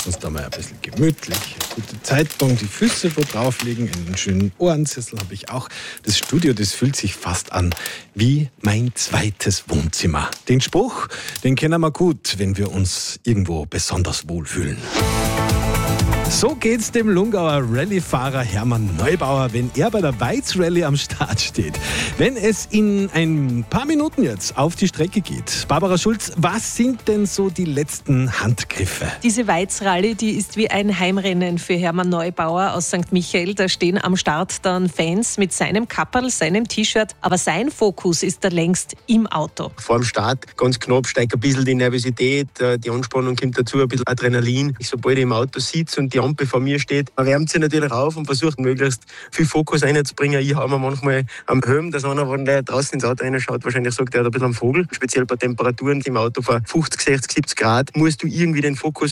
machen es da mal ein bisschen gemütlich. Gute Zeitung, die Füße wo drauflegen, einen schönen Ohrensessel habe ich auch. Das Studio, das fühlt sich fast an wie mein zweites Wohnzimmer. Den Spruch, den kennen wir gut, wenn wir uns irgendwo besonders wohlfühlen. So geht's dem Lungauer Rallye-Fahrer Hermann Neubauer, wenn er bei der Weiz Rallye am Start steht. Wenn es in ein paar Minuten jetzt auf die Strecke geht. Barbara Schulz, was sind denn so die letzten Handgriffe? Diese Weiz Rallye, die ist wie ein Heimrennen für Hermann Neubauer aus St. Michael. Da stehen am Start dann Fans mit seinem Kapperl, seinem T-Shirt. Aber sein Fokus ist da längst im Auto. Vor dem Start ganz knapp steigt ein bisschen die Nervosität, die Anspannung kommt dazu, ein bisschen Adrenalin. Sobald ich im Auto sitze und die Ampel vor mir steht, man wärmt sich natürlich auf und versucht möglichst viel Fokus reinzubringen. Ich habe mir manchmal am Helm, dass einer, wenn der draußen ins Auto reinschaut, wahrscheinlich sagt, er hat ein bisschen einen Vogel. Speziell bei Temperaturen im Auto vor 50, 60, 70 Grad musst du irgendwie den Fokus